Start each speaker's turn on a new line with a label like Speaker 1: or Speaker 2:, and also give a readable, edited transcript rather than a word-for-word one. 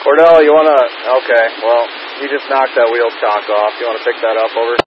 Speaker 1: Cordell, you want to... Okay, well, he just knocked that wheel cock off. You want to pick that up over?